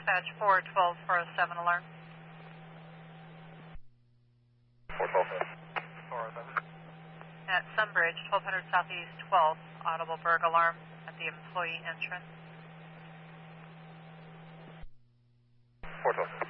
Dispatch 412-407 alarm. 412. At Sunbridge, 1200 Southeast 12th, audible Berg alarm at the employee entrance. 412.